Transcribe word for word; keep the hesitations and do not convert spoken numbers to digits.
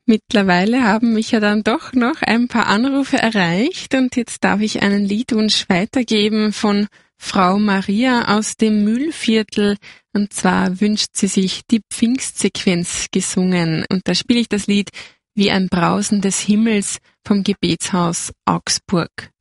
Mittlerweile haben mich ja dann doch noch ein paar Anrufe erreicht und jetzt darf ich einen Liedwunsch weitergeben von Frau Maria aus dem Mühlviertel, und zwar wünscht sie sich die Pfingstsequenz gesungen, und da spiele ich das Lied Wie ein Brausen des Himmels vom Gebetshaus Augsburg.